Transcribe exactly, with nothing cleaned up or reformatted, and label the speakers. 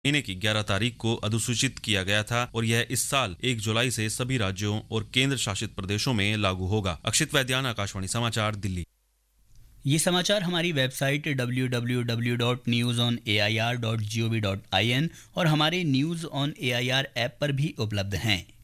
Speaker 1: महीने की ग्यारह तारीख को अधिसूचित किया गया था और यह इस साल एक जुलाई से सभी राज्यों और केंद्र शासित प्रदेशों में लागू होगा। अक्षित वैद्यान, आकाशवाणी समाचार, दिल्ली।
Speaker 2: ये समाचार हमारी website W W W dot news on A I R dot G O V dot I N और हमारे news on A I R app पर भी उपलब्ध हैं।